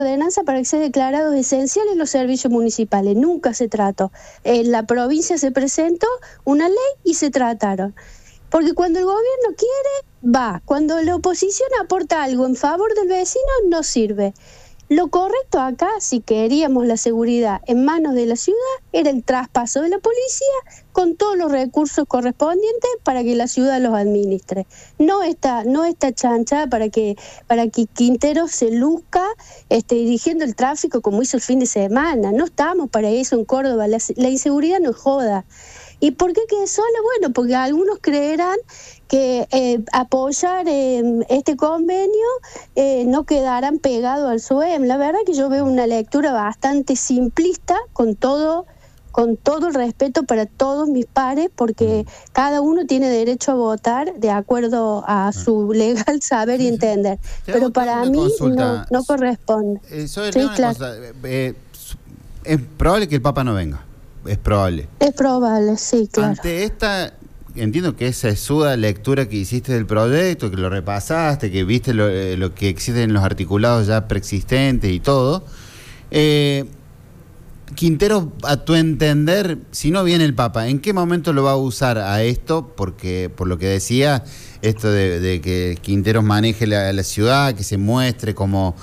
ordenanza para que sean declarados esenciales los servicios municipales. Nunca se trató. En la provincia se presentó una ley y se trataron. Porque cuando el gobierno quiere, va. Cuando la oposición aporta algo en favor del vecino, no sirve. Lo correcto acá, si queríamos la seguridad en manos de la ciudad, era el traspaso de la policía con todos los recursos correspondientes para que la ciudad los administre. No esta chancha para que Quintero se luzca dirigiendo el tráfico como hizo el fin de semana. No estamos para eso en Córdoba, la inseguridad no joda. ¿Y por qué quedé sola? Bueno, porque algunos creerán que apoyar este convenio no quedarán pegados al SUEM. La verdad que yo veo una lectura bastante simplista, con todo el respeto para todos mis pares, porque cada uno tiene derecho a votar de acuerdo a su legal saber y entender. Pero para mí no corresponde. Sí, claro. Cosa, es probable que el Papa no venga. Es probable. Es probable, sí, claro. Ante esta, entiendo que esa sesuda lectura que hiciste del proyecto, que lo repasaste, que viste lo que existe en los articulados ya preexistentes y todo, Quintero, a tu entender, si no viene el Papa, ¿en qué momento lo va a usar a esto? Porque, por lo que decía, esto de que Quinteros maneje la ciudad, que se muestre como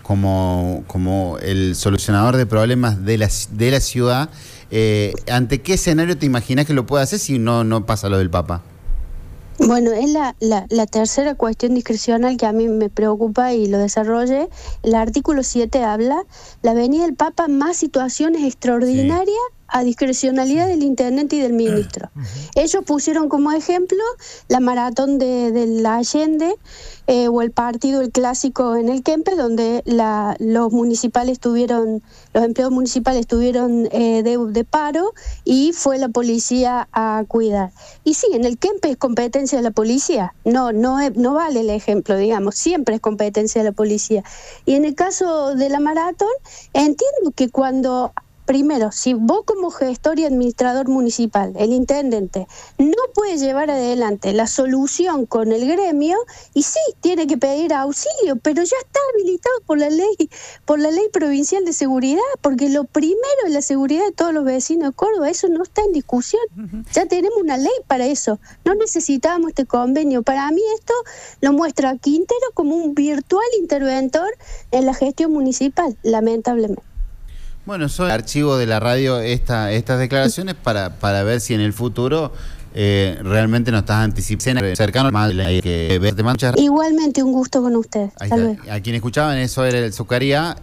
el solucionador de problemas de la ciudad, ¿ante qué escenario te imaginas que lo puede hacer si no pasa lo del Papa? Bueno, es la tercera cuestión discrecional que a mí me preocupa y lo desarrolle. El artículo 7 habla, la venida del Papa más situaciones extraordinarias a discrecionalidad del intendente y del ministro. Ellos pusieron como ejemplo la maratón de la Allende o el partido, el clásico en el Kempes, donde los empleados municipales estuvieron de paro y fue la policía a cuidar. Y sí, en el Kempes es competencia de la policía, no vale el ejemplo, digamos, siempre es competencia de la policía. Y en el caso de la maratón, entiendo que cuando... Primero, si vos como gestor y administrador municipal, el intendente, no puede llevar adelante la solución con el gremio, y sí, tiene que pedir auxilio, pero ya está habilitado por la ley provincial de seguridad, porque lo primero es la seguridad de todos los vecinos de Córdoba, eso no está en discusión. Ya tenemos una ley para eso, no necesitábamos este convenio. Para mí esto lo muestra a Quintero como un virtual interventor en la gestión municipal, lamentablemente. Bueno, soy el archivo de la radio estas declaraciones para ver si en el futuro realmente nos estás anticipando cercano más que verte manchar. Igualmente, un gusto con usted. Hasta luego. A quien escuchaban, eso era el Zucaría,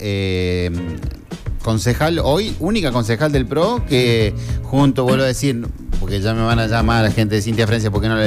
concejal, hoy única concejal del PRO, que junto, vuelvo a decir, porque ya me van a llamar la gente de Cintia Francia, porque no lo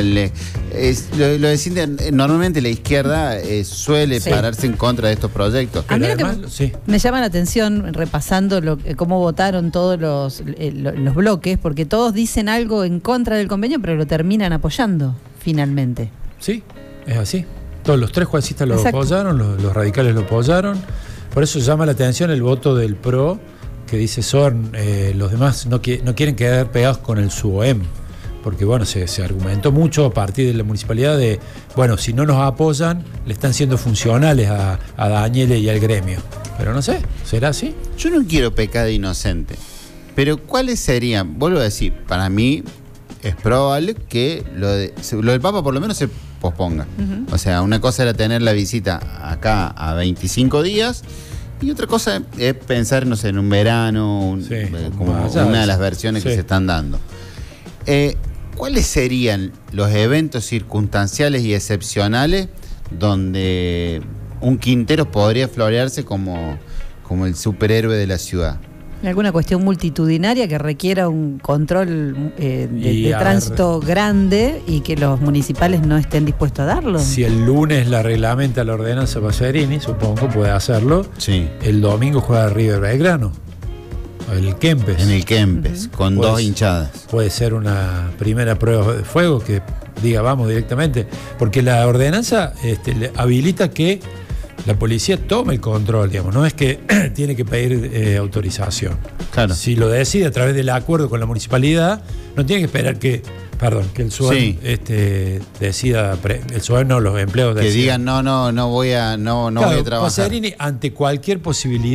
de Cintia, normalmente la izquierda suele pararse en contra de estos proyectos. A mí además, me llama la atención, repasando cómo votaron todos los bloques, porque todos dicen algo en contra del convenio, pero lo terminan apoyando, finalmente. Sí, es así. Todos los tres juecistas lo apoyaron, los radicales lo apoyaron. Por eso llama la atención el voto del PRO, que dice los demás no quieren quedar pegados con el SUOEM, porque bueno, se argumentó mucho a partir de la municipalidad de, bueno, si no nos apoyan, le están siendo funcionales a Daniele y al gremio. Pero no sé, ¿será así? Yo no quiero pecar de inocente, pero ¿cuáles serían? Vuelvo a decir, para mí es probable que lo del Papa por lo menos se posponga. O sea, una cosa era tener la visita acá a 25 días y otra cosa es pensar, no sé, en un verano, como una de las versiones que se están dando. ¿Cuáles serían los eventos circunstanciales y excepcionales donde un Quintero podría florearse como el superhéroe de la ciudad? ¿Alguna cuestión multitudinaria que requiera un control de tránsito grande y que los municipales no estén dispuestos a darlo? Si el lunes la reglamenta la ordenanza Pacerini, supongo puede hacerlo. Sí. El domingo juega River Belgrano. En el Kempes. Con 2 hinchadas. Puede ser una primera prueba de fuego que diga vamos directamente. Porque la ordenanza habilita que la policía toma el control, digamos, no es que tiene que pedir autorización. Claro. Si lo decide a través del acuerdo con la municipalidad, no tiene que esperar que Perdón, que el SUEM Sí. decida, el SUEM no, los empleados Que digan, no voy a Claro, trabajar. Paserini, ante cualquier posibilidad